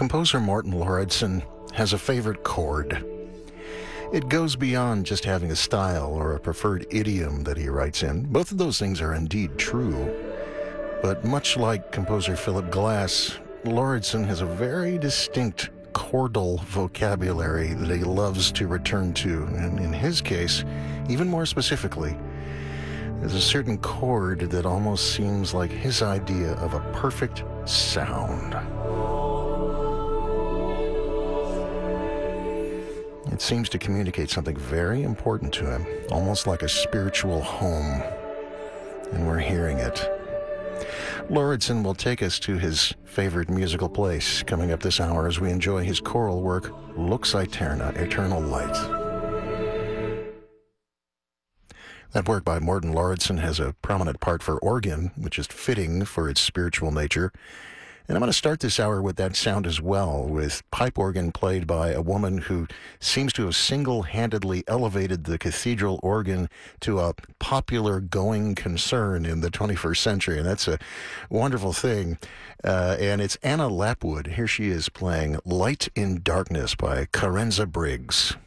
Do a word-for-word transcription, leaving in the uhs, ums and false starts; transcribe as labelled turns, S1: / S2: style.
S1: composer Morten Lauridsen has a favorite chord. It goes beyond just having a style or a preferred idiom that he writes in. Both of those things are indeed true. But much like composer Philip Glass, Lauridsen has a very distinct chordal vocabulary that he loves to return to. And in his case, even more specifically, there's a certain chord that almost seems like his idea of a perfect sound. It seems to communicate something very important to him, almost like a spiritual home. And we're hearing it. Lauridsen will take us to his favorite musical place coming up this hour as we enjoy his choral work, Lux Aeterna, Eternal Light. That work by Morten Lauridsen has a prominent part for organ, which is fitting for its spiritual nature. And I'm going to start this hour with that sound as well, with pipe organ played by a woman who seems to have single-handedly elevated the cathedral organ to a popular going concern in the twenty-first century, and that's a wonderful thing. Uh, and it's Anna Lapwood. Here she is playing Light in Darkness by Carenza Briggs.